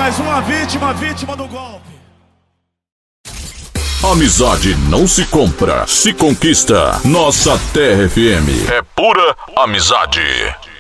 mais uma vítima do golpe. Amizade não se compra, se conquista. Nossa Terra FM é pura amizade.